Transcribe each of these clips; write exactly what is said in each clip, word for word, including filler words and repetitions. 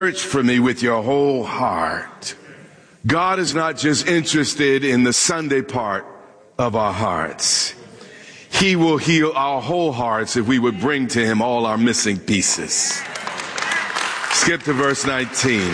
Search for me with your whole heart. God is not just interested in the Sunday part of our hearts. He will heal our whole hearts if we would bring to him all our missing pieces. Skip to verse nineteen.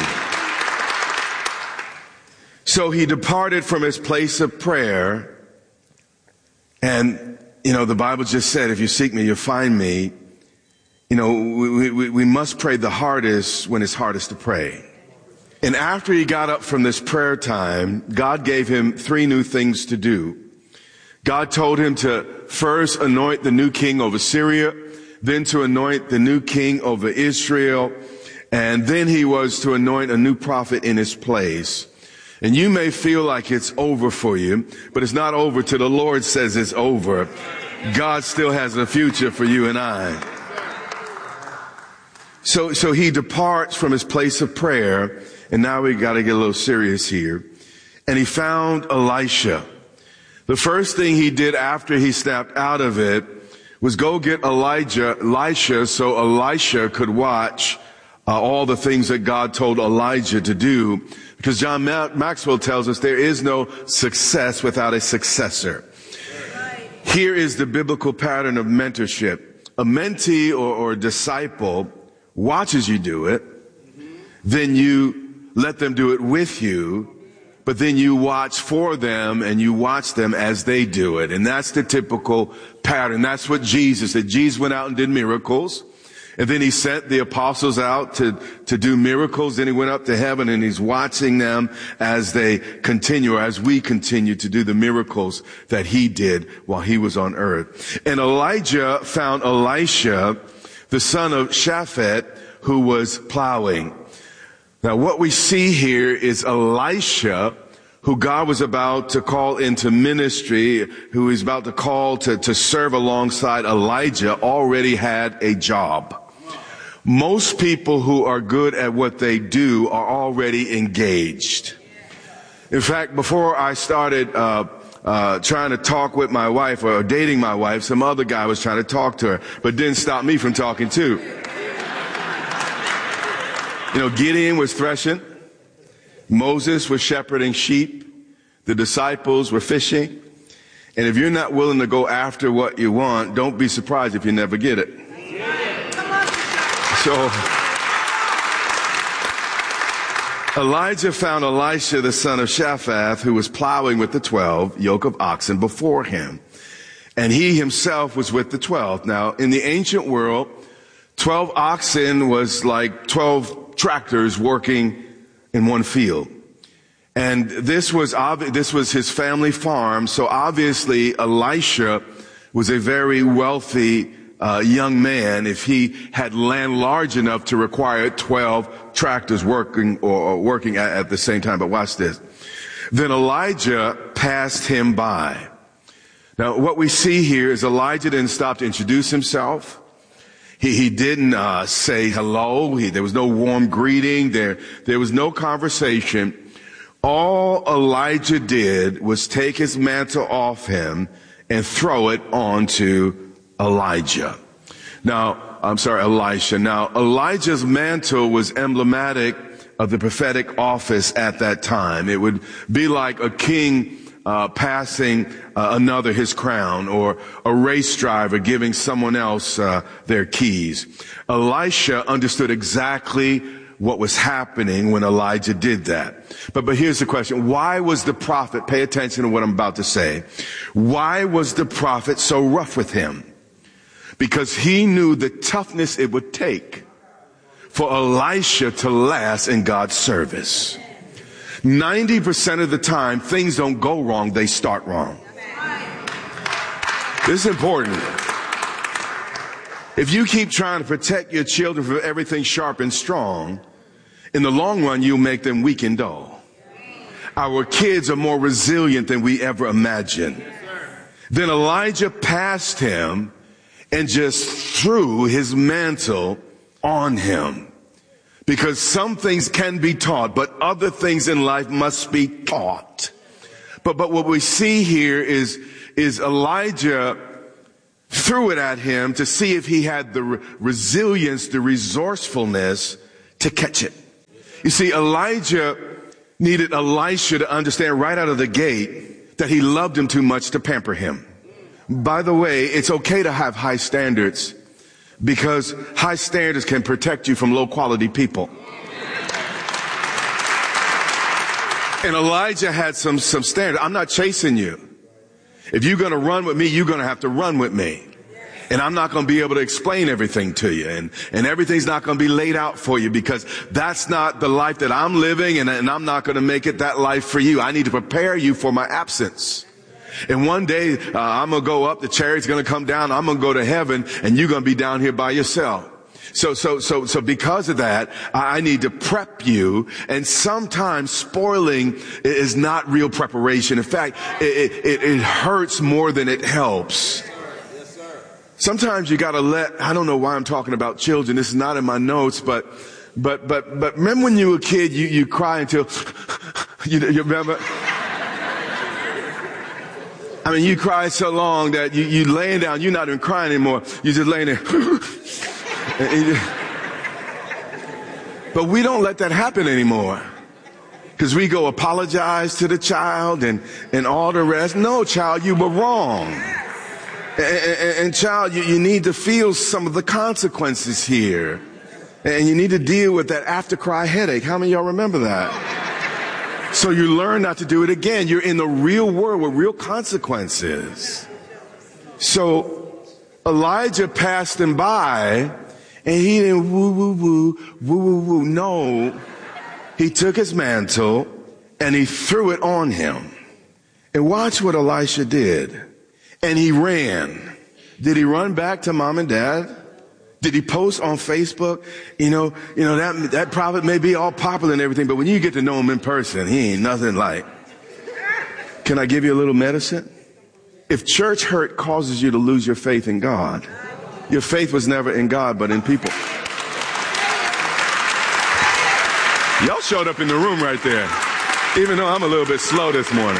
So he departed from his place of prayer. And, you know, the Bible just said, if you seek me, you'll find me. You know, we, we, we must pray the hardest when it's hardest to pray. And after he got up from this prayer time, God gave him three new things to do. God told him to first anoint the new king over Syria, then to anoint the new king over Israel, and then he was to anoint a new prophet in his place. And you may feel like it's over for you, but it's not over till the Lord says it's over. God still has a future for you and I. So, so he departs from his place of prayer, and now we got to get a little serious here. And he found Elisha. The first thing he did after he snapped out of it was go get Elijah, Elisha, so Elisha could watch uh, all the things that God told Elijah to do. Because John Ma- Maxwell tells us there is no success without a successor. Here is the biblical pattern of mentorship. A mentee or, or disciple watches you do it, then you let them do it with you, but then you watch for them and you watch them as they do it. And that's the typical pattern. That's what Jesus did. Jesus went out and did miracles. And then he sent the apostles out to, to do miracles. Then he went up to heaven and he's watching them as they continue, or as we continue to do the miracles that he did while he was on earth. And Elijah found Elisha, the son of Shaphat, who was plowing. Now what we see here is Elisha, who God was about to call into ministry, who he's about to call to, to serve alongside Elijah, already had a job. Most people who are good at what they do are already engaged. In fact, before I started uh Uh, trying to talk with my wife or dating my wife, some other guy was trying to talk to her, but didn't stop me from talking too. You know, Gideon was threshing. Moses was shepherding sheep. The disciples were fishing. And if you're not willing to go after what you want, don't be surprised if you never get it. So Elijah found Elisha, the son of Shaphat, who was plowing with the twelve yoke of oxen before him. And he himself was with the twelve. Now, in the ancient world, twelve oxen was like twelve tractors working in one field. And this was, obvi- this was his family farm. So obviously, Elisha was a very wealthy Uh, young man if he had land large enough to require twelve tractors working or, or working at, at the same time. But watch this. Then Elijah passed him by. Now what we see here is Elijah didn't stop to introduce himself. He, he didn't uh, say hello. He, there was no warm greeting. There, there was no conversation. All Elijah did was take his mantle off him and throw it onto Elijah. Now, I'm sorry, Elisha. Now, Elijah's mantle was emblematic of the prophetic office at that time. It would be like a king uh, passing uh, another his crown, or a race driver giving someone else uh, their keys. Elisha understood exactly what was happening when Elijah did that. But, but here's the question. Why was the prophet, pay attention to what I'm about to say, why was the prophet so rough with him? Because he knew the toughness it would take for Elisha to last in God's service. ninety percent of the time, things don't go wrong, they start wrong. This is important. If you keep trying to protect your children from everything sharp and strong, in the long run, you'll make them weak and dull. Our kids are more resilient than we ever imagined. Then Elijah passed him and just threw his mantle on him. Because some things can be taught, but other things in life must be taught. But, but what we see here is, is Elijah threw it at him to see if he had the re- resilience, the resourcefulness to catch it. You see, Elijah needed Elisha to understand right out of the gate that he loved him too much to pamper him. By the way, it's okay to have high standards because high standards can protect you from low quality people. And Elijah had some, some standards. I'm not chasing you. If you're going to run with me, you're going to have to run with me. And I'm not going to be able to explain everything to you. And, and everything's not going to be laid out for you because that's not the life that I'm living. And, and I'm not going to make it that life for you. I need to prepare you for my absence. And one day uh, I'm going to go up. The chariot's going to come down. I'm going to go to heaven and you're going to be down here by yourself. So, so, so, so because of that, I need to prep you. And sometimes spoiling is not real preparation. In fact, it, it, it hurts more than it helps. Sometimes you got to let, I don't know why I'm talking about children. This is not in my notes, but, but, but, but remember when you were a kid, you, you cry until, you, you remember? I mean, you cry so long that you, you laying down, you're not even crying anymore. You're just laying there. But we don't let that happen anymore. Because we go apologize to the child and, and all the rest. No, child, you were wrong. And, and, and child, you, you need to feel some of the consequences here. And you need to deal with that after cry headache. How many of y'all remember that? So you learn not to do it again. You're in the real world with real consequences. So Elijah passed him by and he didn't woo, woo, woo, woo, woo, woo. No, he took his mantle and he threw it on him. And watch what Elisha did. And he ran. Did he run back to mom and dad? Did he post on Facebook? You know, you know, that, that prophet may be all popular and everything, but when you get to know him in person, he ain't nothing like. Can I give you a little medicine? If church hurt causes you to lose your faith in God, your faith was never in God, but in people. Y'all showed up in the room right there, even though I'm a little bit slow this morning.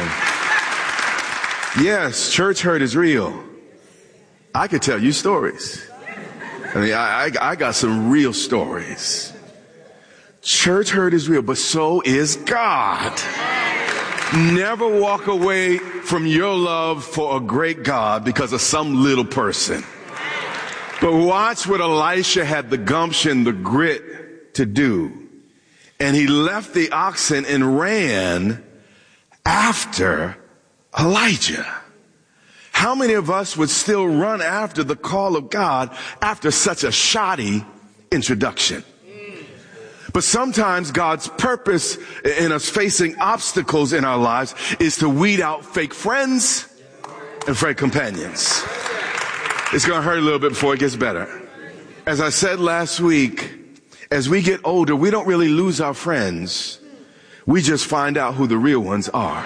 Yes, church hurt is real. I could tell you stories. I mean, I, I, I got some real stories. Church hurt is real, but so is God. Never walk away from your love for a great God because of some little person. But watch what Elisha had the gumption, the grit to do. And he left the oxen and ran after Elijah. How many of us would still run after the call of God after such a shoddy introduction? But sometimes God's purpose in us facing obstacles in our lives is to weed out fake friends and fake companions. It's going to hurt a little bit before it gets better. As I said last week, as we get older, we don't really lose our friends. We just find out who the real ones are.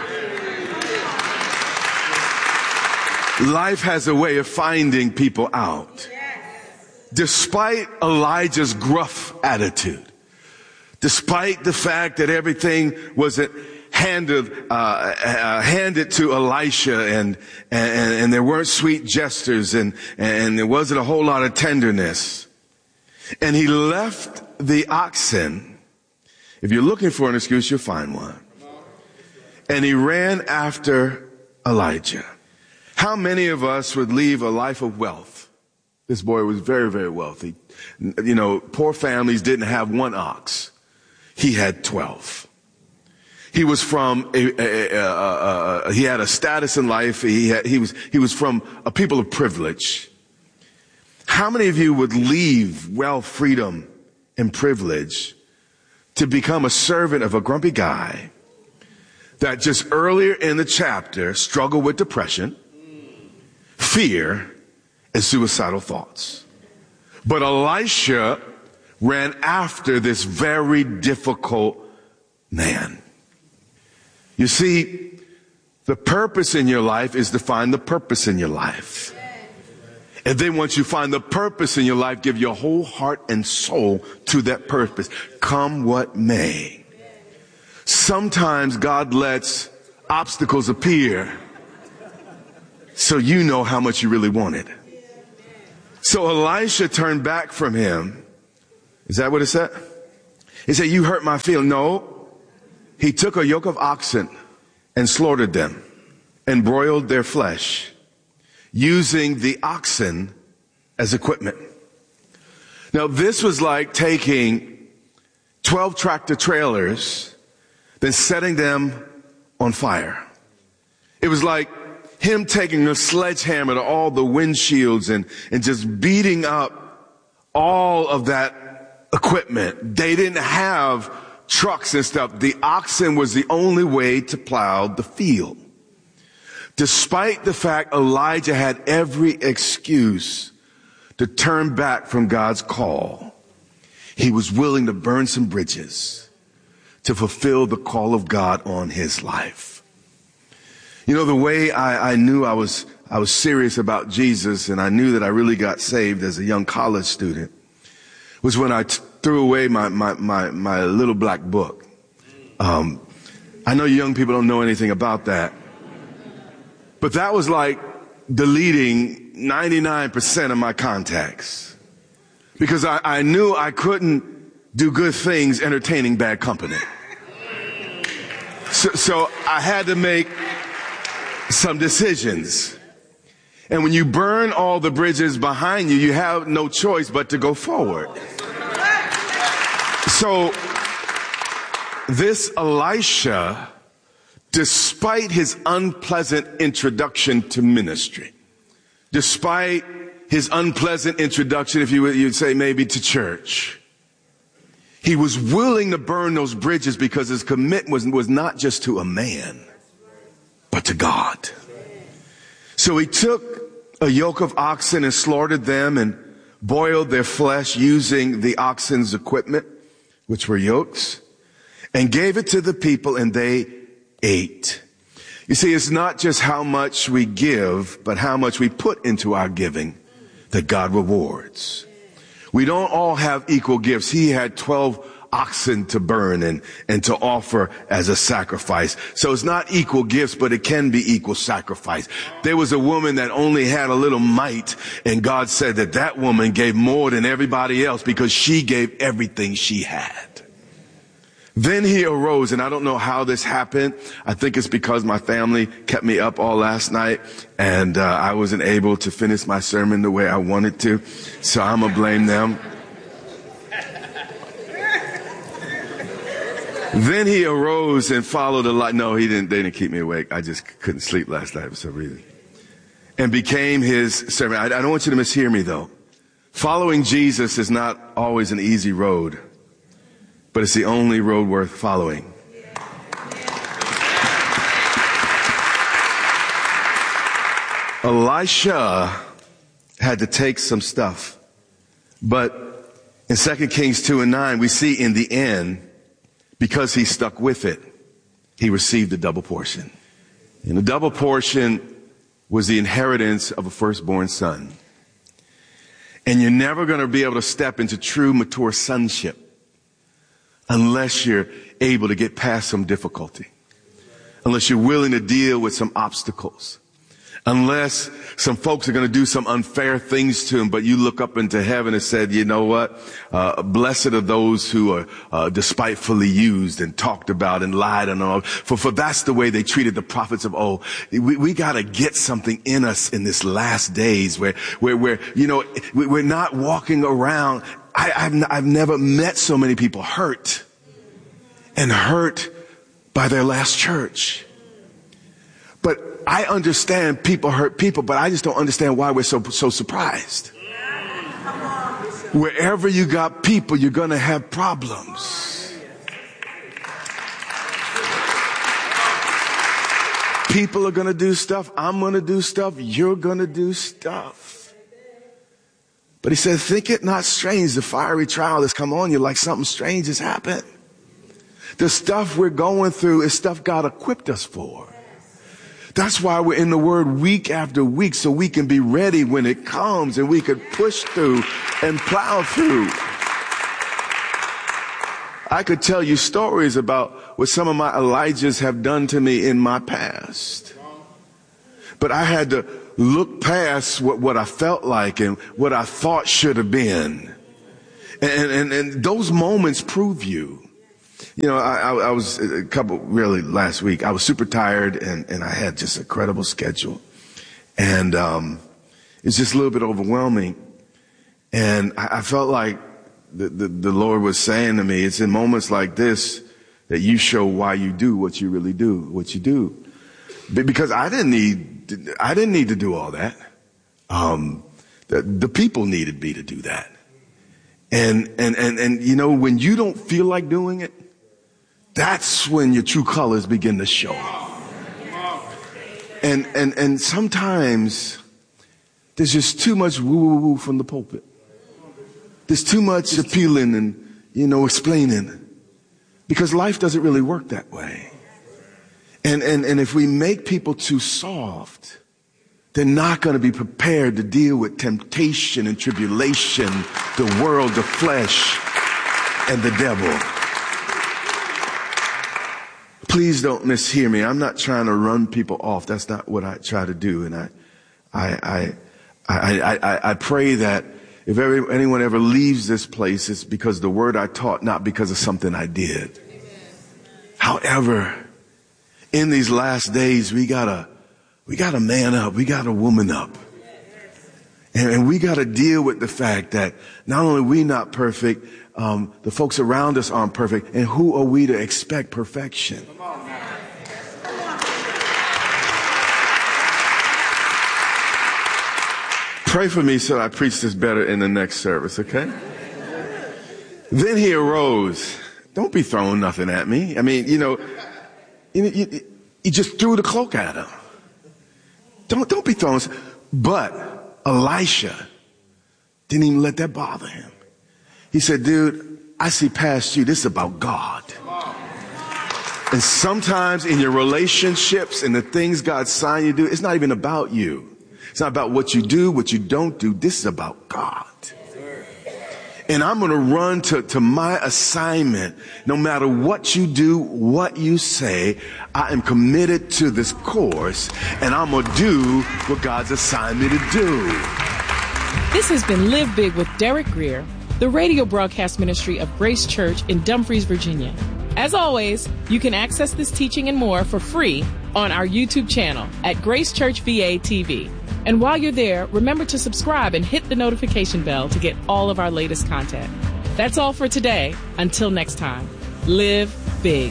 Life has a way of finding people out. Despite Elijah's gruff attitude, despite the fact that everything wasn't handed, uh, uh, handed to Elisha and, and, and there weren't sweet gestures and, and there wasn't a whole lot of tenderness. And he left the oxen. If you're looking for an excuse, you'll find one. And he ran after Elijah. How many of us would leave a life of wealth? This boy was very, very wealthy. You know, poor families didn't have one ox. He had twelve. He was from a, a, a, a, a he had a status in life. He had, he was, he was from a people of privilege. How many of you would leave wealth, freedom, and privilege to become a servant of a grumpy guy that just earlier in the chapter struggled with depression, fear, and suicidal thoughts? But Elisha ran after this very difficult man. You see, the purpose in your life is to find the purpose in your life. And then once you find the purpose in your life, give your whole heart and soul to that purpose, come what may. Sometimes God lets obstacles appear so you know how much you really want it. So Elisha turned back from him. Is that what it said? He said, you hurt my feelings. No, he took a yoke of oxen and slaughtered them and broiled their flesh, using the oxen as equipment. Now, this was like taking twelve tractor trailers, then setting them on fire. It was like him taking a sledgehammer to all the windshields and, and just beating up all of that equipment. They didn't have trucks and stuff. The oxen was the only way to plow the field. Despite the fact Elijah had every excuse to turn back from God's call, he was willing to burn some bridges to fulfill the call of God on his life. You know, the way I, I knew I was, I was serious about Jesus, and I knew that I really got saved as a young college student, was when I t- threw away my, my, my, my little black book. Um, I know young people don't know anything about that, but that was like deleting ninety-nine percent of my contacts, because I, I knew I couldn't do good things entertaining bad company. So, so I had to make some decisions. And when you burn all the bridges behind you, you have no choice but to go forward. So this Elisha, despite his unpleasant introduction to ministry, despite his unpleasant introduction, if you would you'd say maybe to church, he was willing to burn those bridges because his commitment was, was not just to a man, but to God. So he took a yoke of oxen and slaughtered them and boiled their flesh using the oxen's equipment, which were yokes, and gave it to the people, and they ate. You see, it's not just how much we give, but how much we put into our giving that God rewards. We don't all have equal gifts. He had twelve oxen to burn and, and to offer as a sacrifice. So it's not equal gifts, but it can be equal sacrifice. There was a woman that only had a little mite, and God said that that woman gave more than everybody else because she gave everything she had. Then he arose, and I don't know how this happened. I think it's because my family kept me up all last night, and uh, I wasn't able to finish my sermon the way I wanted to. So I'm gonna blame them. Then he arose and followed the light. No, he didn't. They didn't keep me awake. I just couldn't sleep last night for some reason. And became his servant. I, I don't want you to mishear me, though. Following Jesus is not always an easy road, but it's the only road worth following. Elisha had to take some stuff, but in Second Kings two and nine, we see in the end, because he stuck with it, he received a double portion. And the double portion was the inheritance of a firstborn son. And you're never going to be able to step into true mature sonship unless you're able to get past some difficulty, unless you're willing to deal with some obstacles, unless some folks are going to do some unfair things to him, but you look up into heaven and said, you know what? Uh, blessed are those who are uh, despitefully used and talked about and lied and all. For, for that's the way they treated the prophets of old. We, we got to get something in us in this last days where, where, where, you know, we, we're not walking around. I, I've, I've never met so many people hurt and hurt by their last church. But I understand people hurt people, but I just don't understand why we're so, so surprised. Wherever you got people, you're going to have problems. People are going to do stuff. I'm going to do stuff. You're going to do stuff. But he said, think it not strange, the fiery trial has come on you like something strange has happened. The stuff we're going through is stuff God equipped us for. That's why we're in the Word week after week, so we can be ready when it comes and we can push through and plow through. I could tell you stories about what some of my Elijahs have done to me in my past. But I had to look past what, what I felt like and what I thought should have been And, and, and those moments prove you. You know, I, I, I was a couple, really last week, I was super tired and, and I had just a credible schedule. And, um, it's just a little bit overwhelming. And I, I felt like the, the, the Lord was saying to me, it's in moments like this that you show why you do what you really do, what you do. Because I didn't need, I didn't need to do all that. Um, the, the people needed me to do that. And, and, and, and, you know, when you don't feel like doing it, that's when your true colors begin to show. And, and, and sometimes there's just too much woo woo woo from the pulpit. There's too much appealing and, you know, explaining. Because life doesn't really work that way. And, and, and if we make people too soft, they're not going to be prepared to deal with temptation and tribulation, the world, the flesh, and the devil. Please don't mishear me. I'm not trying to run people off. That's not what I try to do. And I, I, I, I, I, I pray that if every, anyone ever leaves this place, it's because the word I taught, not because of something I did. However, in these last days, we gotta, we gotta man up. We gotta woman up. And, and we gotta deal with the fact that not only we not perfect, um, the folks around us aren't perfect. And who are we to expect perfection? Pray for me so I preach this better in the next service, okay? Then he arose. Don't be throwing nothing at me. I mean, you know, you, you, you just threw the cloak at him. Don't, don't be throwing. But Elisha didn't even let that bother him. He said, dude, I see past you. This is about God. And sometimes in your relationships and the things God signed you to do, it's not even about you. It's not about what you do, what you don't do. This is about God. And I'm going to run to, to my assignment. No matter what you do, what you say, I am committed to this course, and I'm going to do what God's assigned me to do. This has been Live Big with Derek Grier, the radio broadcast ministry of Grace Church in Dumfries, Virginia. As always, you can access this teaching and more for free on our YouTube channel at Grace Church V A T V. And while you're there, remember to subscribe and hit the notification bell to get all of our latest content. That's all for today. Until next time, live big.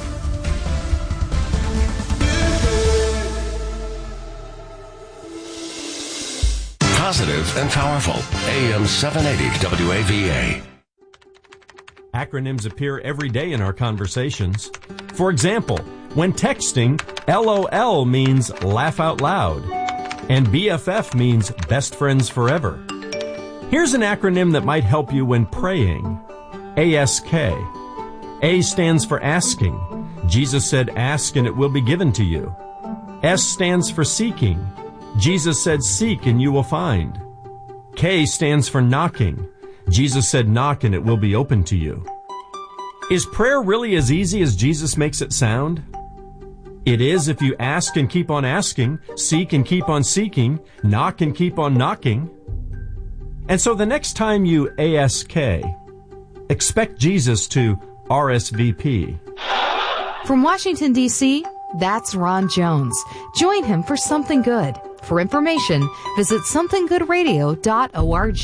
Positive and powerful. A M seven eighty W A V A. Acronyms appear every day in our conversations. For example, when texting, L O L means laugh out loud. And B F F means best friends forever. Here's an acronym that might help you when praying. A S K. A stands for asking. Jesus said, ask and it will be given to you. S stands for seeking. Jesus said, seek and you will find. K stands for knocking. Jesus said, knock and it will be open to you. Is prayer really as easy as Jesus makes it sound? It is if you ask and keep on asking, seek and keep on seeking, knock and keep on knocking. And so the next time you A S K, expect Jesus to R S V P. From Washington, D C, that's Ron Jones. Join him for Something Good. For information, visit something good radio dot org.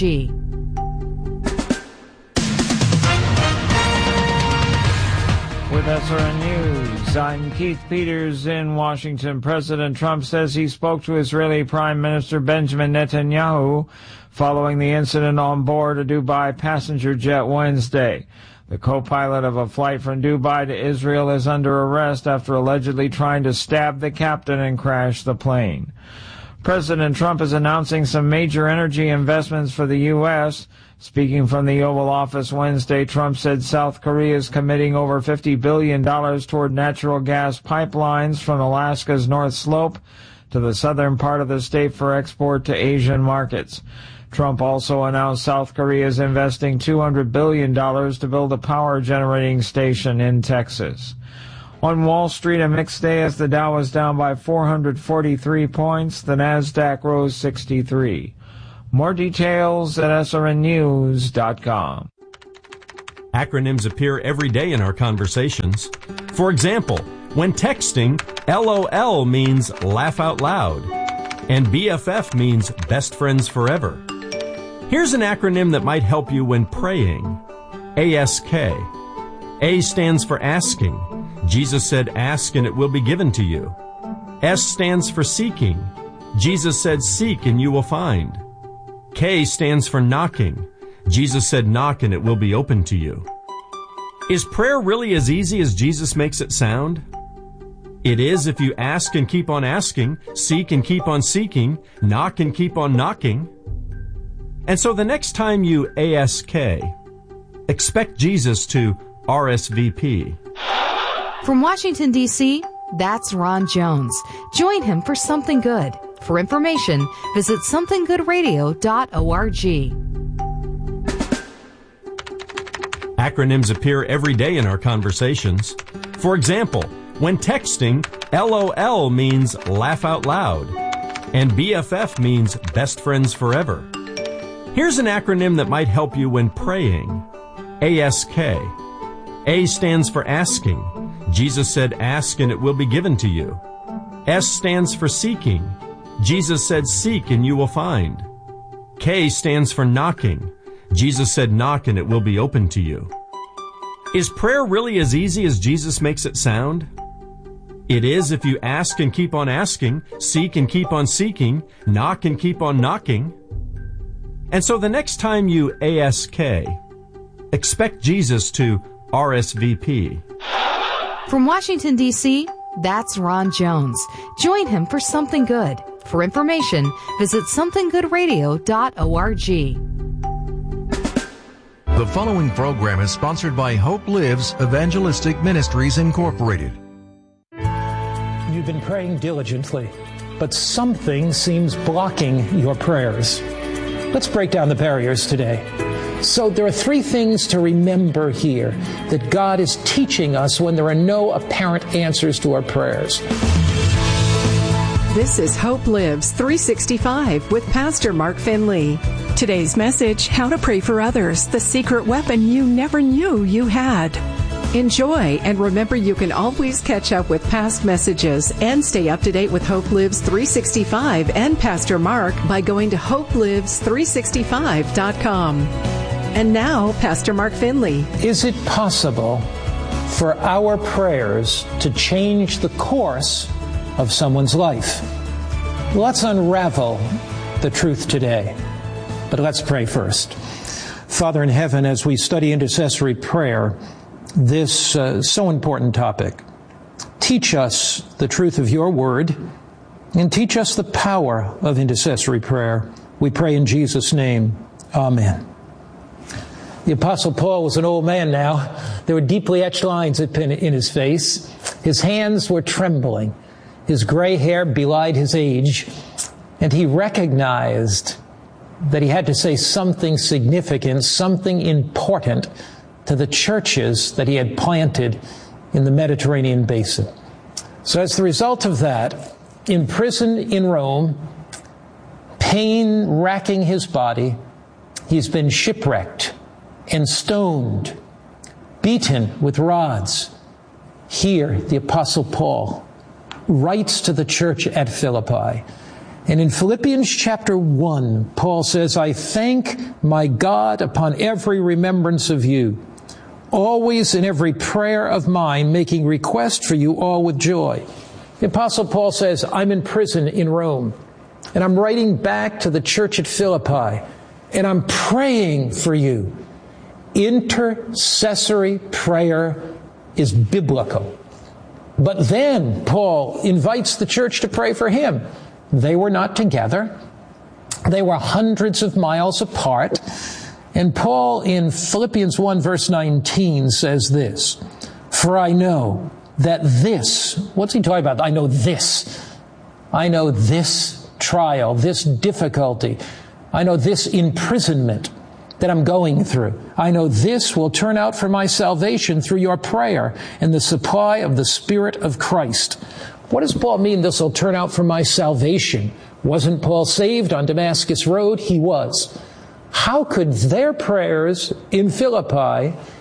With S R N News, I'm Keith Peters in Washington. President Trump says he spoke to Israeli Prime Minister Benjamin Netanyahu following the incident on board a Dubai passenger jet Wednesday. The co-pilot of a flight from Dubai to Israel is under arrest after allegedly trying to stab the captain and crash the plane. President Trump is announcing some major energy investments for the U S Speaking from the Oval Office Wednesday, Trump said South Korea is committing over fifty billion dollars toward natural gas pipelines from Alaska's North Slope to the southern part of the state for export to Asian markets. Trump also announced South Korea is investing two hundred billion dollars to build a power generating station in Texas. On Wall Street, a mixed day as the Dow was down by four hundred forty-three points. The Nasdaq rose sixty-three. More details at S R N news dot com. Acronyms appear every day in our conversations. For example, when texting, LOL means laugh out loud, and B F F means best friends forever. Here's an acronym that might help you when praying. A S K. A stands for asking. Jesus said, ask and it will be given to you. S stands for seeking. Jesus said, seek and you will find. K stands for knocking. Jesus said, knock and it will be open to you. Is prayer really as easy as Jesus makes it sound? It is if you ask and keep on asking, seek and keep on seeking, knock and keep on knocking. And so the next time you A S K, expect Jesus to R S V P. From Washington, D C, that's Ron Jones. Join him for Something Good. For information, visit something good radio dot org. Acronyms appear every day in our conversations. For example, when texting, LOL means laugh out loud, and B F F means best friends forever. Here's an acronym that might help you when praying. A S K. A stands for asking. Jesus said, ask and it will be given to you. S stands for seeking. Jesus said, seek and you will find. K stands for knocking. Jesus said, knock and it will be open to you. Is prayer really as easy as Jesus makes it sound? It is if you ask and keep on asking, seek and keep on seeking, knock and keep on knocking. And so the next time you A S K, expect Jesus to R S V P. From Washington, D C, that's Ron Jones. Join him for Something Good. For information, visit something good radio dot org. The following program is sponsored by Hope Lives Evangelistic Ministries, Incorporated. You've been praying diligently, but something seems blocking your prayers. Let's break down the barriers today. So there are three things to remember here that God is teaching us when there are no apparent answers to our prayers. This is Hope Lives three sixty-five with Pastor Mark Finley. Today's message, How to Pray for Others, the secret weapon you never knew you had. Enjoy, and remember you can always catch up with past messages and stay up to date with Hope Lives three sixty-five and Pastor Mark by going to hope lives three sixty-five dot com. And now, Pastor Mark Finley. Is it possible for our prayers to change the course of someone's life? Let's unravel the truth today. But let's pray first. Father in heaven, as we study intercessory prayer, this uh, so important topic, teach us the truth of your word and teach us the power of intercessory prayer. We pray in Jesus' name. Amen. The Apostle Paul was an old man now. There were deeply etched lines in his face. His hands were trembling. His gray hair belied his age. And he recognized that he had to say something significant, something important to the churches that he had planted in the Mediterranean basin. So as the result of that, imprisoned in Rome, pain racking his body, he's been shipwrecked and stoned, beaten with rods. Here, the Apostle Paul writes to the church at Philippi. And in Philippians chapter one, Paul says, I thank my God upon every remembrance of you, always in every prayer of mine, making request for you all with joy. The Apostle Paul says, I'm in prison in Rome, and I'm writing back to the church at Philippi, and I'm praying for you. Intercessory prayer is biblical. But then Paul invites the church to pray for him. They were not together. They were hundreds of miles apart. And Paul in Philippians one verse nineteen says this, for I know that this, what's he talking about? I know this. I know this trial, this difficulty. I know this imprisonment that I'm going through. I know this will turn out for my salvation through your prayer and the supply of the Spirit of Christ. What does Paul mean this will turn out for my salvation? Wasn't Paul saved on Damascus Road? He was. How could their prayers in Philippi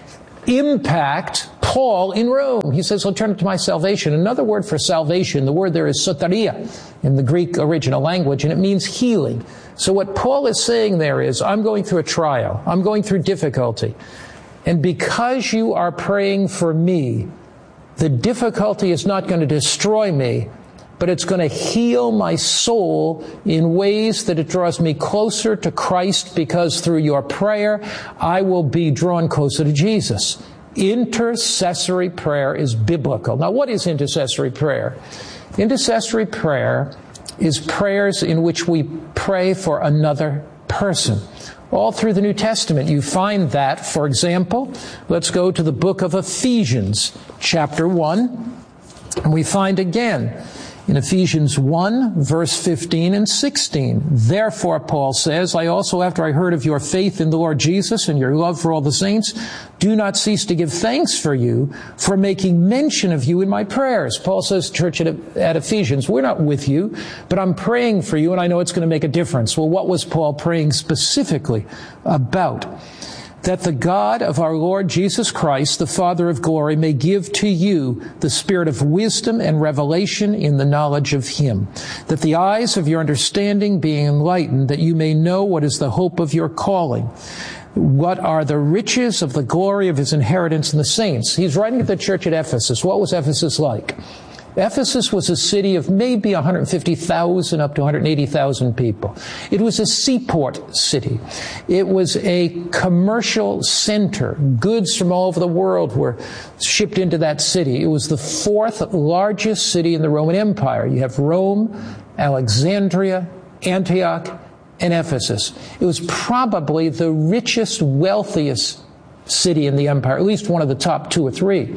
impact Paul in Rome. He says, I'll turn to my salvation. Another word for salvation, the word there is soteria in the Greek original language, and it means healing. So what Paul is saying there is, I'm going through a trial. I'm going through difficulty. And because you are praying for me, the difficulty is not going to destroy me, but it's going to heal my soul in ways that it draws me closer to Christ, because through your prayer, I will be drawn closer to Jesus. Intercessory prayer is biblical. Now, what is intercessory prayer? Intercessory prayer is prayers in which we pray for another person. All through the New Testament, you find that. For example, let's go to the book of Ephesians, chapter one, and we find again in Ephesians one, verse fifteen and sixteen. Therefore, Paul says, I also, after I heard of your faith in the Lord Jesus and your love for all the saints, do not cease to give thanks for you, for making mention of you in my prayers. Paul says, church at, at Ephesians, we're not with you, but I'm praying for you, and I know it's going to make a difference. Well, what was Paul praying specifically about? That the God of our Lord Jesus Christ, the Father of glory, may give to you the spirit of wisdom and revelation in the knowledge of Him, that the eyes of your understanding being enlightened, that you may know what is the hope of your calling, what are the riches of the glory of His inheritance in the saints. He's writing to the church at Ephesus. What was Ephesus like? Ephesus was a city of maybe one hundred fifty thousand up to one hundred eighty thousand people. It was a seaport city. It was a commercial center. Goods from all over the world were shipped into that city. It was the fourth largest city in the Roman Empire. You have Rome, Alexandria, Antioch, and Ephesus. It was probably the richest, wealthiest city in the empire, at least one of the top two or three.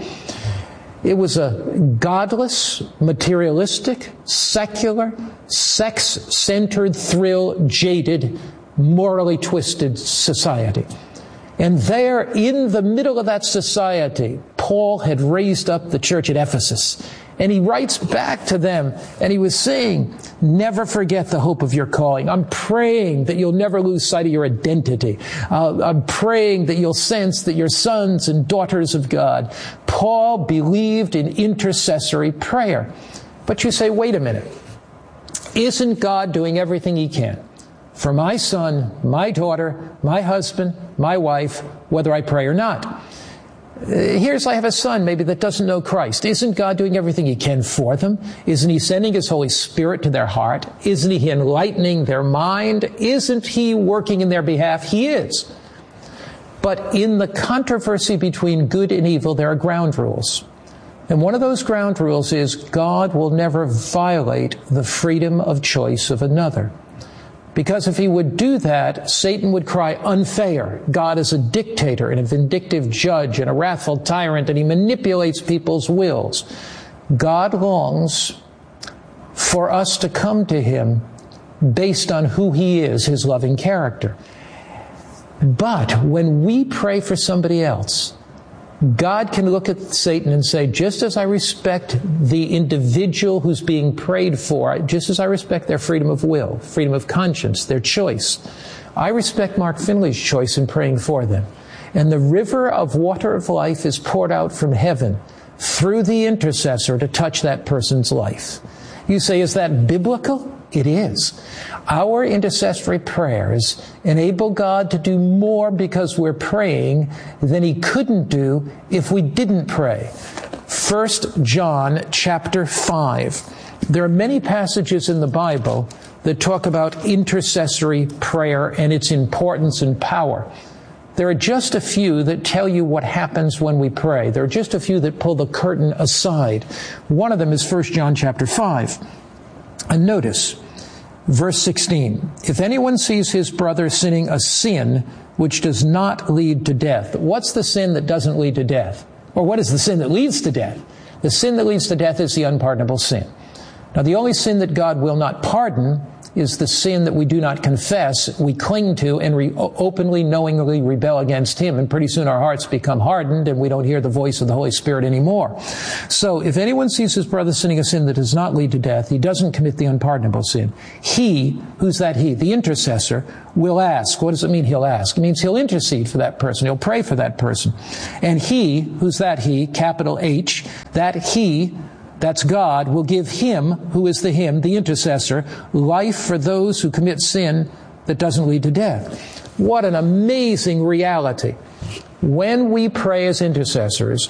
It was a godless, materialistic, secular, sex-centered, thrill-jaded, morally twisted society. And there, in the middle of that society, Paul had raised up the church at Ephesus. And he writes back to them, and he was saying, never forget the hope of your calling. I'm praying that you'll never lose sight of your identity. Uh, I'm praying that you'll sense that you're sons and daughters of God. Paul believed in intercessory prayer. But you say, wait a minute. Isn't God doing everything He can for my son, my daughter, my husband, my wife, whether I pray or not? Here's, I have a son maybe that doesn't know Christ. Isn't God doing everything He can for them? Isn't He sending His Holy Spirit to their heart? Isn't He enlightening their mind? Isn't He working in their behalf? He is. But in the controversy between good and evil, there are ground rules. And one of those ground rules is God will never violate the freedom of choice of another. Because if He would do that, Satan would cry, unfair. God is a dictator and a vindictive judge and a wrathful tyrant, and He manipulates people's wills. God longs for us to come to Him based on who He is, His loving character. But when we pray for somebody else, God can look at Satan and say, just as I respect the individual who's being prayed for, just as I respect their freedom of will, freedom of conscience, their choice, I respect Mark Finley's choice in praying for them. And the river of water of life is poured out from heaven through the intercessor to touch that person's life. You say, is that biblical? It is. Our intercessory prayers enable God to do more because we're praying than He couldn't do if we didn't pray. First John chapter five. There are many passages in the Bible that talk about intercessory prayer and its importance and power. There are just a few that tell you what happens when we pray. There are just a few that pull the curtain aside. One of them is First John chapter five. And notice, verse sixteen, if anyone sees his brother sinning a sin which does not lead to death. What's the sin that doesn't lead to death? Or what is the sin that leads to death? The sin that leads to death is the unpardonable sin. Now, the only sin that God will not pardon is the sin that we do not confess, we cling to, and re- openly, knowingly rebel against Him. And pretty soon our hearts become hardened, and we don't hear the voice of the Holy Spirit anymore. So if anyone sees his brother sinning a sin that does not lead to death, he doesn't commit the unpardonable sin. He, who's that he? The intercessor, will ask. What does it mean he'll ask? It means he'll intercede for that person. He'll pray for that person. And he, who's that he, capital H, that he, that's God, will give him, who is the him, the intercessor, life for those who commit sin that doesn't lead to death. What an amazing reality. When we pray as intercessors,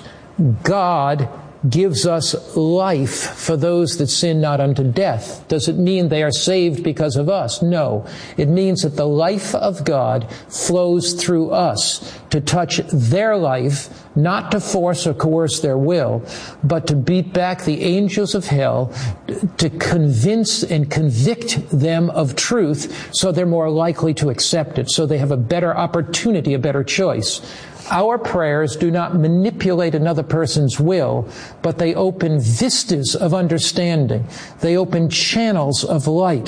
God gives us life for those that sin not unto death. Does it mean they are saved because of us? No. It means that the life of God flows through us to touch their life, not to force or coerce their will, but to beat back the angels of hell, to convince and convict them of truth so they're more likely to accept it, so they have a better opportunity, a better choice. Our prayers do not manipulate another person's will, but they open vistas of understanding. They open channels of light.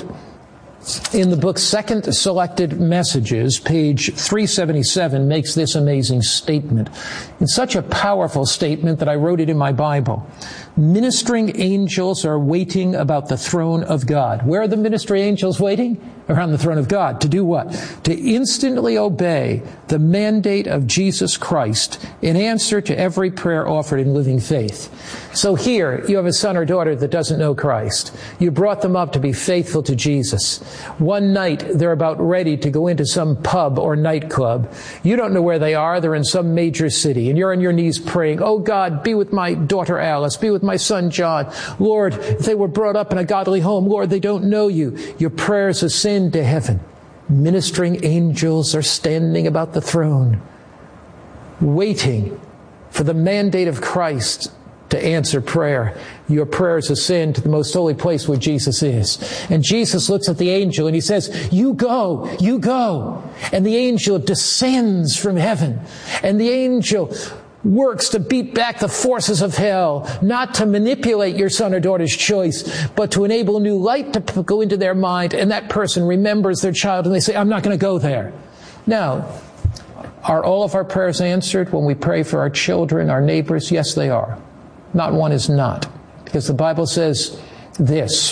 In the book Second Selected Messages, page three seventy-seven makes this amazing statement. It's such a powerful statement that I wrote it in my Bible. Ministering angels are waiting about the throne of God. Where are the ministering angels waiting? Around the throne of God. To do what? To instantly obey the mandate of Jesus Christ in answer to every prayer offered in living faith. So here, you have a son or daughter that doesn't know Christ. You brought them up to be faithful to Jesus. One night, they're about ready to go into some pub or nightclub. You don't know where they are. They're in some major city. And you're on your knees praying, "Oh God, be with my daughter Alice. Be with my son John. Lord, if they were brought up in a godly home, Lord, they don't know you." Your prayers ascend to heaven. Ministering angels are standing about the throne, waiting for the mandate of Christ to answer prayer. Your prayers ascend to the most holy place where Jesus is. And Jesus looks at the angel and he says, "You go, you go." And the angel descends from heaven. And the angel works to beat back the forces of hell, not to manipulate your son or daughter's choice, but to enable new light to go into their mind, and that person remembers their child and they say, "I'm not going to go there." Now, are all of our prayers answered when we pray for our children, our neighbors? Yes, they are. Not one is not. Because the Bible says this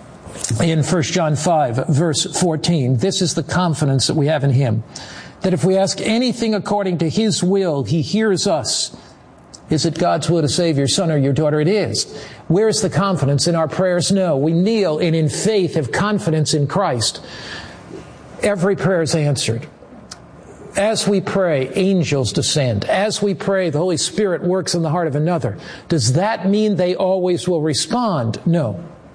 in First John five, verse fourteen, "This is the confidence that we have in Him, that if we ask anything according to His will, He hears us." Is it God's will to save your son or your daughter? It is. Where's the confidence in our prayers? No. We kneel and in faith have confidence in Christ. Every prayer is answered. As we pray, angels descend. As we pray, the Holy Spirit works in the heart of another. Does that mean they always will respond? No.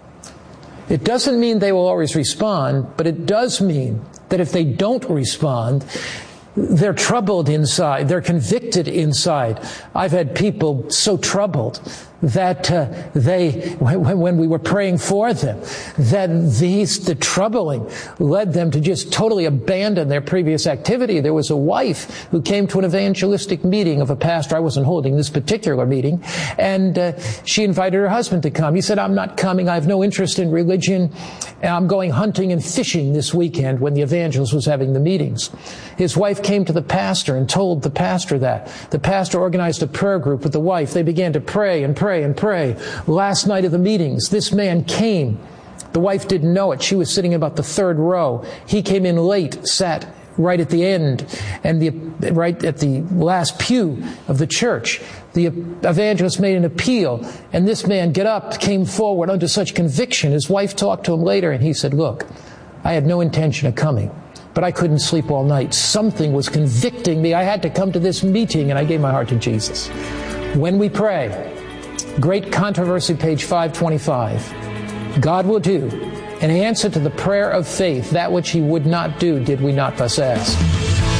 It doesn't mean they will always respond, but it does mean that if they don't respond, they're troubled inside. They're convicted inside. I've had people so troubled that uh, they, when, when we were praying for them, that these, the troubling led them to just totally abandon their previous activity. There was a wife who came to an evangelistic meeting of a pastor. I wasn't holding this particular meeting. And uh, she invited her husband to come. He said, "I'm not coming. I have no interest in religion. I'm going hunting and fishing this weekend," when the evangelist was having the meetings. His wife came to the pastor and told the pastor that. The pastor organized a prayer group with the wife. They began to pray and pray and pray. Last night of the meetings, this man came. The wife didn't know it. She was sitting about the third row. He came in late, sat right at the end, and the right at the last pew of the church. The evangelist made an appeal, and this man got up, came forward under such conviction. His wife talked to him later, and he said, "Look, I had no intention of coming, but I couldn't sleep all night. Something was convicting me. I had to come to this meeting, and I gave my heart to Jesus." When we pray, Great Controversy, page five twenty-five, God will do an answer to the prayer of faith, that which He would not do, did we not thus ask.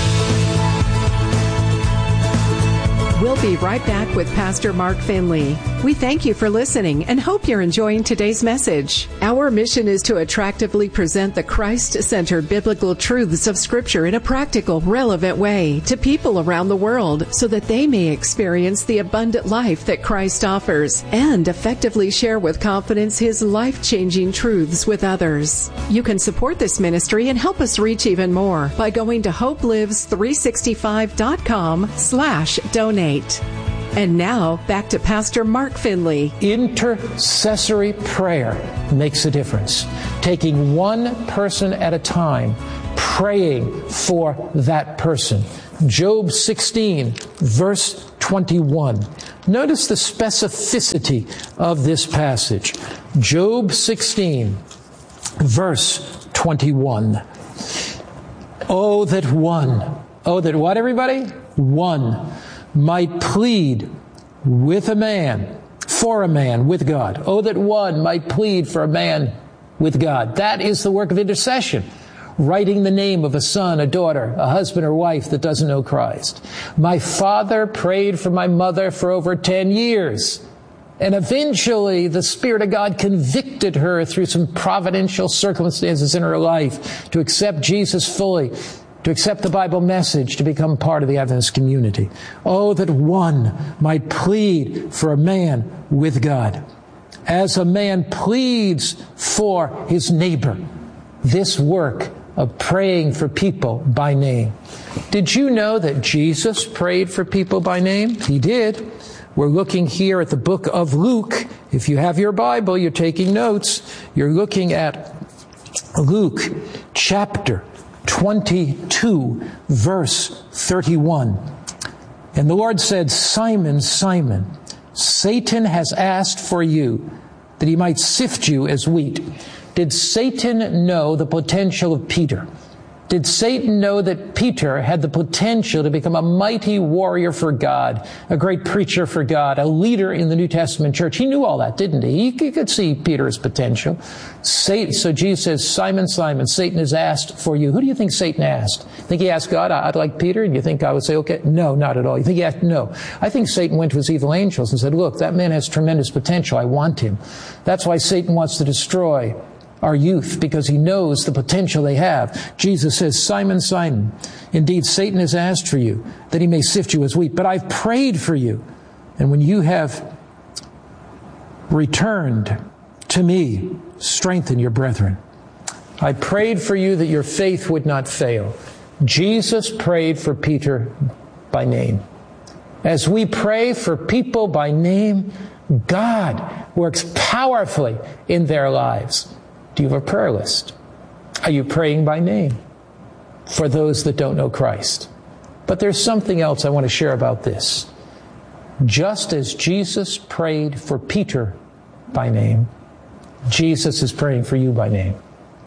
We'll be right back with Pastor Mark Finley. We thank you for listening and hope you're enjoying today's message. Our mission is to attractively present the Christ-centered biblical truths of Scripture in a practical, relevant way to people around the world so that they may experience the abundant life that Christ offers and effectively share with confidence His life-changing truths with others. You can support this ministry and help us reach even more by going to hope lives three sixty-five dot com slash donate. And now, back to Pastor Mark Finley. Intercessory prayer makes a difference. Taking one person at a time, praying for that person. Job sixteen, verse twenty-one. Notice the specificity of this passage. Job sixteen, verse twenty-one. Oh, that one. Oh, that what, everybody? One might plead with a man, for a man, with God. Oh, that one might plead for a man with God. That is the work of intercession. Writing the name of a son, a daughter, a husband or wife that doesn't know Christ. My father prayed for my mother for over ten years. And eventually the Spirit of God convicted her through some providential circumstances in her life to accept Jesus fully, to accept the Bible message, to become part of the Adventist community. Oh, that one might plead for a man with God. As a man pleads for his neighbor, this work of praying for people by name. Did you know that Jesus prayed for people by name? He did. We're looking here at the book of Luke. If you have your Bible, you're taking notes. You're looking at Luke chapter twenty-two, verse thirty-one. And the Lord said, Simon, Simon, Satan has asked for you that he might sift you as wheat. Did Satan know the potential of Peter? Did Satan know that Peter had the potential to become a mighty warrior for God, a great preacher for God, a leader in the New Testament church? He knew all that, didn't he? He could see Peter's potential. Satan, so Jesus says, Simon, Simon, Satan has asked for you. Who do you think Satan asked? Think he asked God, I'd like Peter? And you think God would say, okay? No, not at all. You think he asked? No. I think Satan went to his evil angels and said, look, that man has tremendous potential. I want him. That's why Satan wants to destroy our youth, because he knows the potential they have. Jesus says, Simon, Simon, indeed Satan has asked for you that he may sift you as wheat, but I've prayed for you. And when you have returned to me, strengthen your brethren. I prayed for you that your faith would not fail. Jesus prayed for Peter by name. As we pray for people by name, God works powerfully in their lives. Do you have a prayer list? Are you praying by name for those that don't know Christ? But there's something else I want to share about this. Just as Jesus prayed for Peter by name, Jesus is praying for you by name.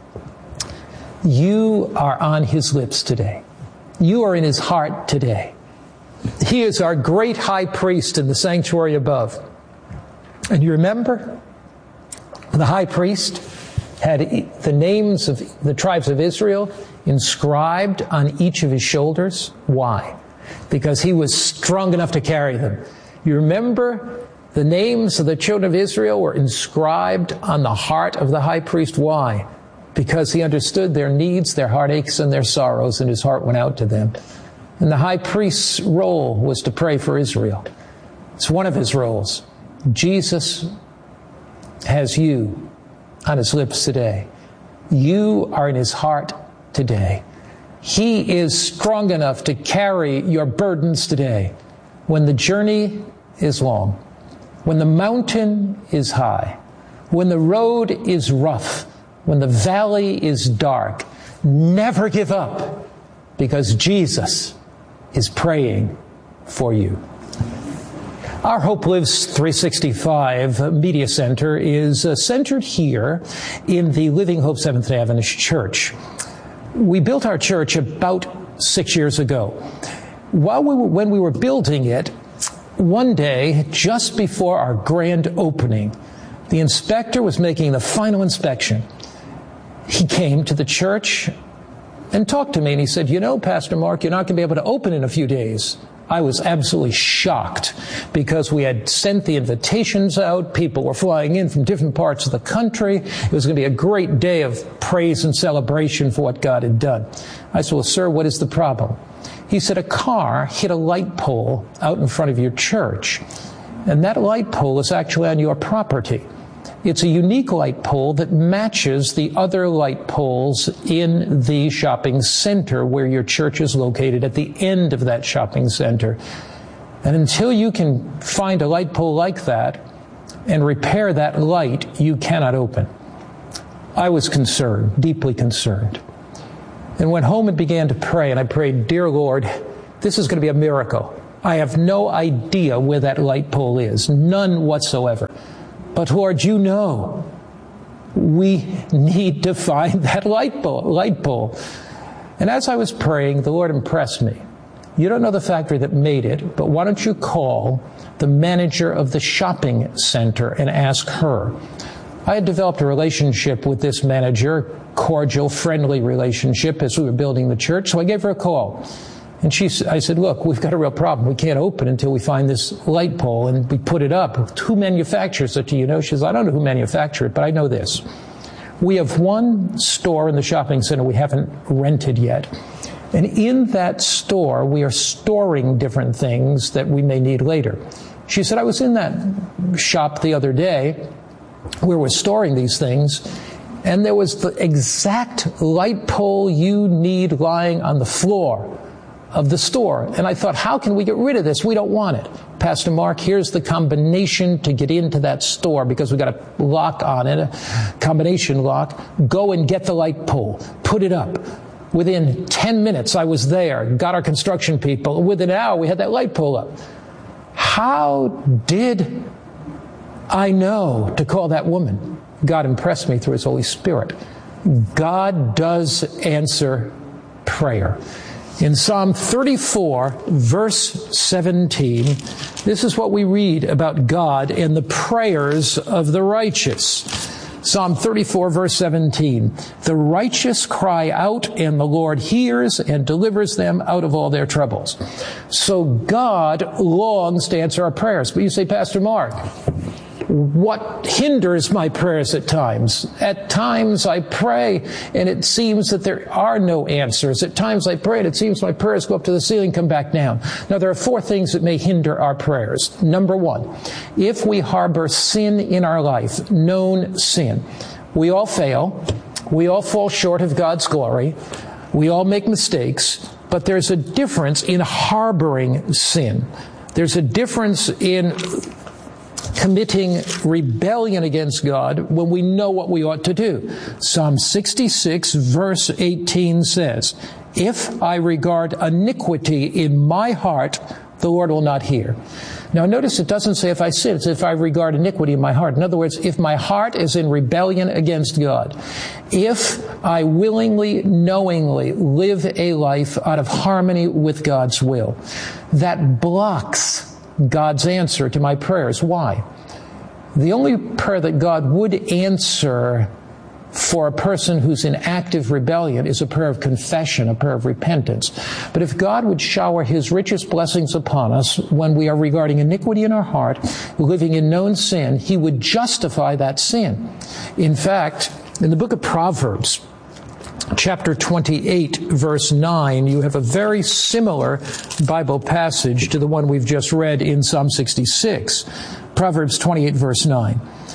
You are on His lips today. You are in His heart today. He is our great high priest in the sanctuary above. And you remember the high priest had the names of the tribes of Israel inscribed on each of his shoulders. Why? Because he was strong enough to carry them. You remember the names of the children of Israel were inscribed on the heart of the high priest. Why? Because he understood their needs, their heartaches, and their sorrows, and his heart went out to them. And the high priest's role was to pray for Israel. It's one of his roles. Jesus has you on His lips today. You are in His heart today. He is strong enough to carry your burdens today. When the journey is long, when the mountain is high, when the road is rough, when the valley is dark, never give up, because Jesus is praying for you. Our Hope Lives three sixty-five Media Center is uh, centered here in the Living Hope Seventh-day Adventist Church. We built our church about six years ago. While we were, when we were building it, one day, just before our grand opening, the inspector was making the final inspection. He came to the church and talked to me, and he said, you know, Pastor Mark, you're not going to be able to open in a few days. I was absolutely shocked because we had sent the invitations out. People were flying in from different parts of the country. It was going to be a great day of praise and celebration for what God had done. I said, well, sir, what is the problem? He said, a car hit a light pole out in front of your church, and that light pole is actually on your property. It's a unique light pole that matches the other light poles in the shopping center where your church is located, at the end of that shopping center. And until you can find a light pole like that and repair that light, you cannot open. I was concerned, deeply concerned. And went home and began to pray, and I prayed, dear Lord, this is going to be a miracle. I have no idea where that light pole is, none whatsoever. But Lord, you know, we need to find that light pole, light pole. And as I was praying, the Lord impressed me. You don't know the factory that made it, but why don't you call the manager of the shopping center and ask her? I had developed a relationship with this manager, cordial, friendly relationship as we were building the church, so I gave her a call. And she, I said, look, we've got a real problem. We can't open until we find this light pole, and we put it up. Who manufactures it, do you know? She says, I don't know who manufactured it, but I know this. We have one store in the shopping center we haven't rented yet. And in that store, we are storing different things that we may need later. She said, I was in that shop the other day where we're storing these things, and there was the exact light pole you need lying on the floor of the store. And I thought, how can we get rid of this? We don't want it. Pastor Mark, here's the combination to get into that store, because we got a lock on it, a combination lock. Go and get the light pole. Put it up. Within ten minutes, I was there, got our construction people. Within an hour, we had that light pole up. How did I know to call that woman? God impressed me through His Holy Spirit. God does answer prayer. In Psalm thirty-four, verse seventeen, this is what we read about God and the prayers of the righteous. Psalm thirty-four, verse seventeen, the righteous cry out, and the Lord hears and delivers them out of all their troubles. So God longs to answer our prayers. But you say, Pastor Mark, what hinders my prayers at times? At times I pray and it seems that there are no answers. At times I pray and it seems my prayers go up to the ceiling, come back down. Now there are four things that may hinder our prayers. Number one, if we harbor sin in our life, known sin. We all fail. We all fall short of God's glory. We all make mistakes. But there's a difference in harboring sin. There's a difference in committing rebellion against God when we know what we ought to do. Psalm sixty-six, verse eighteen says, if I regard iniquity in my heart, the Lord will not hear. Now notice it doesn't say if I sin, it's if I regard iniquity in my heart. In other words, if my heart is in rebellion against God, if I willingly, knowingly live a life out of harmony with God's will, that blocks God's answer to my prayers. Why? The only prayer that God would answer for a person who's in active rebellion is a prayer of confession, a prayer of repentance. But if God would shower His richest blessings upon us when we are regarding iniquity in our heart, living in known sin, He would justify that sin. In fact, in the book of Proverbs, chapter twenty-eight, verse nine, you have a very similar Bible passage to the one we've just read in Psalm sixty-six. Proverbs twenty-eight, verse nine.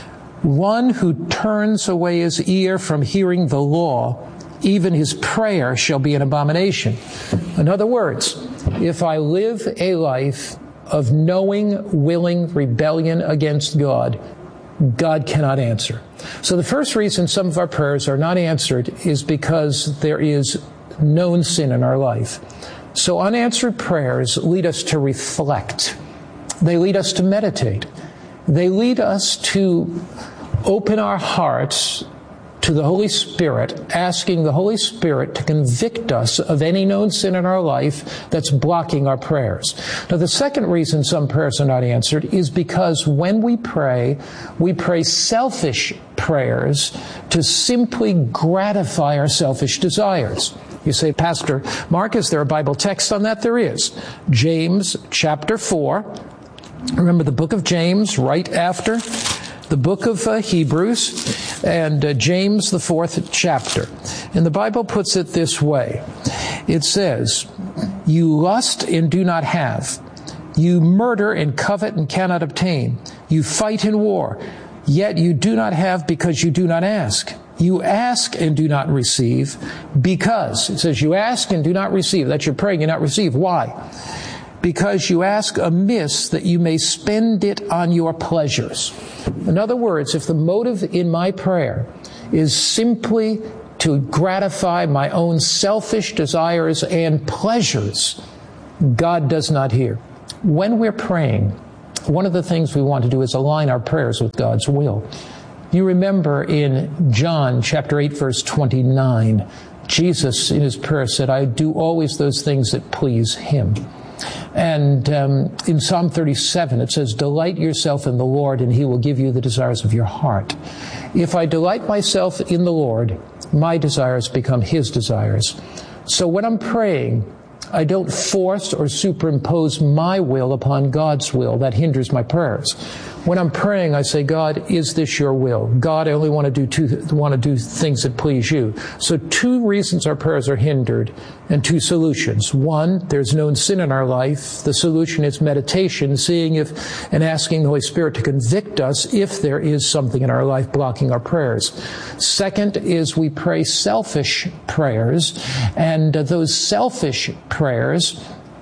One who turns away his ear from hearing the law, even his prayer shall be an abomination. In other words, if I live a life of knowing, willing rebellion against God, God cannot answer. So the first reason some of our prayers are not answered is because there is known sin in our life. So unanswered prayers lead us to reflect. They lead us to meditate. They lead us to open our hearts to the Holy Spirit, asking the Holy Spirit to convict us of any known sin in our life that's blocking our prayers. Now, the second reason some prayers are not answered is because when we pray, we pray selfish prayers to simply gratify our selfish desires. You say, Pastor Mark, is there a Bible text on that? There is. James chapter four. Remember the book of James right after the book of uh, Hebrews, and uh, James, the fourth chapter. And the Bible puts it this way. It says, you lust and do not have. You murder and covet and cannot obtain. You fight in war, yet you do not have because you do not ask. You ask and do not receive because, it says you ask and do not receive. That's your praying and not receive. Why? Because you ask amiss that you may spend it on your pleasures. In other words, if the motive in my prayer is simply to gratify my own selfish desires and pleasures, God does not hear. When we're praying, one of the things we want to do is align our prayers with God's will. You remember in John chapter eight, verse twenty-nine, Jesus in his prayer said, I do always those things that please him. And um, in Psalm thirty-seven, it says, delight yourself in the Lord, and he will give you the desires of your heart. If I delight myself in the Lord, my desires become his desires. So when I'm praying, I don't force or superimpose my will upon God's will. That hinders my prayers. When I'm praying, I say, God, is this your will? God, I only want to do two, want to do things that please you. So two reasons our prayers are hindered and two solutions. One, there's known sin in our life. The solution is meditation, seeing if and asking the Holy Spirit to convict us if there is something in our life blocking our prayers. Second is we pray selfish prayers, and uh, those selfish prayers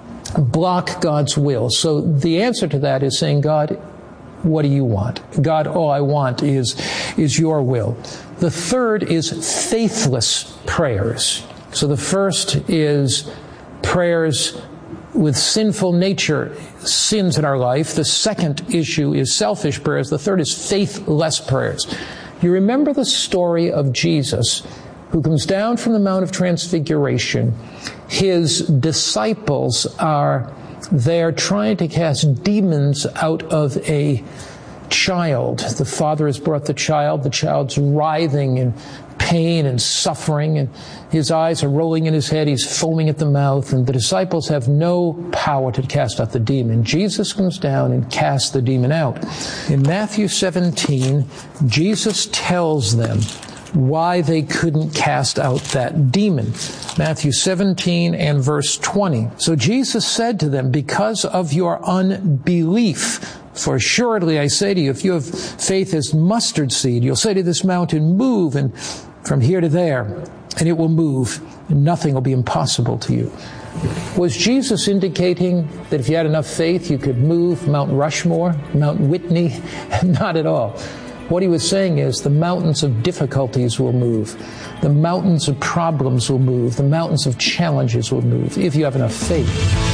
block God's will. So the answer to that is saying, God, what do you want? God, all I want is, is your will. The third is faithless prayers. So the first is prayers with sinful nature, sins in our life. The second issue is selfish prayers. The third is faithless prayers. You remember the story of Jesus who comes down from the Mount of Transfiguration. His disciples are there trying to cast demons out of a child. The father has brought the child. The child's writhing in pain and suffering, and his eyes are rolling in his head. He's foaming at the mouth, and the disciples have no power to cast out the demon. Jesus comes down and casts the demon out. In Matthew seventeen, Jesus tells them why they couldn't cast out that demon. Matthew seventeen and verse twenty. So Jesus said to them, because of your unbelief, for assuredly I say to you, if you have faith as mustard seed, you'll say to this mountain, move, and from here to there, and it will move, and nothing will be impossible to you. Was Jesus indicating that if you had enough faith, you could move Mount Rushmore, Mount Whitney? Not at all. What he was saying is the mountains of difficulties will move. The mountains of problems will move. The mountains of challenges will move if you have enough faith.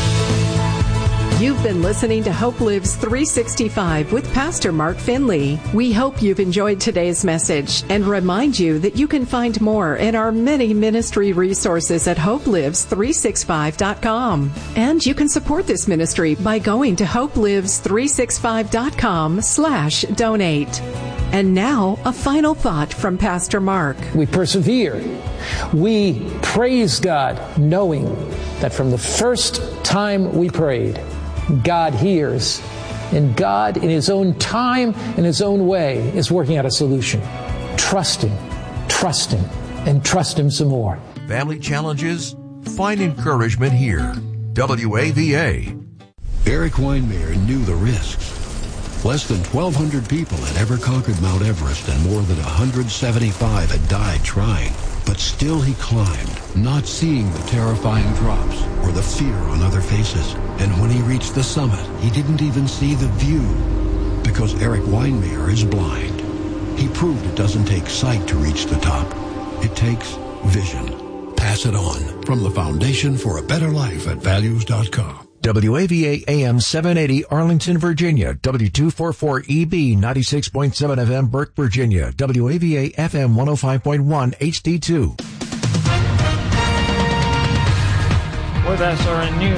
You've been listening to Hope Lives three sixty-five with Pastor Mark Finley. We hope you've enjoyed today's message and remind you that you can find more in our many ministry resources at hope lives three sixty-five dot com. And you can support this ministry by going to hope lives three sixty-five dot com slash donate. And now, a final thought from Pastor Mark. We persevere. We praise God, knowing that from the first time we prayed, God hears, and God, in His own time, in His own way, is working out a solution. Trust Him, trust Him, and trust Him some more. Family challenges? Find encouragement here. W A V A. Eric Weinmayer knew the risks. Less than twelve hundred people had ever conquered Mount Everest, and more than one hundred seventy-five had died trying. But still he climbed, not seeing the terrifying drops or the fear on other faces. And when he reached the summit, he didn't even see the view, because Eric Weinmayer is blind. He proved it doesn't take sight to reach the top. It takes vision. Pass it on from the Foundation for a Better Life at values dot com. W A V A A M seven eighty Arlington, Virginia. W two forty-four E B ninety-six point seven F M Burke, Virginia. W A V A F M one oh five point one H D two. With S R N News,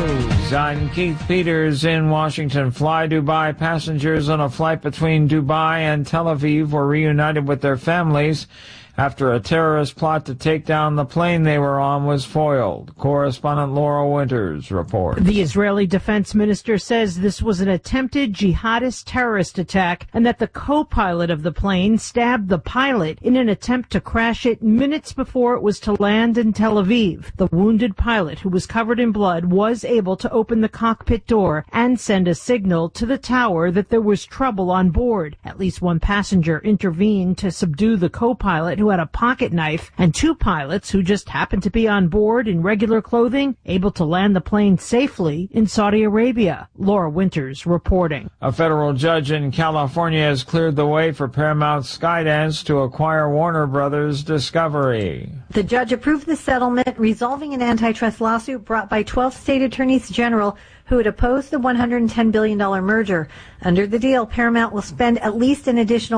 I'm Keith Peters in Washington. Fly Dubai passengers on a flight between Dubai and Tel Aviv were reunited with their families after a terrorist plot to take down the plane they were on was foiled. Correspondent Laura Winters reports. The Israeli defense minister says this was an attempted jihadist terrorist attack and that the co-pilot of the plane stabbed the pilot in an attempt to crash it minutes before it was to land in Tel Aviv. The wounded pilot, who was covered in blood, was able to open the cockpit door and send a signal to the tower that there was trouble on board. At least one passenger intervened to subdue the co-pilot, who had a pocket knife, and two pilots who just happened to be on board in regular clothing, able to land the plane safely in Saudi Arabia. Laura Winters reporting. A federal judge in California has cleared the way for Paramount Skydance to acquire Warner Brothers Discovery. The judge approved the settlement, resolving an antitrust lawsuit brought by twelve state attorneys general who had opposed the one hundred ten billion dollars merger. Under the deal, Paramount will spend at least an additional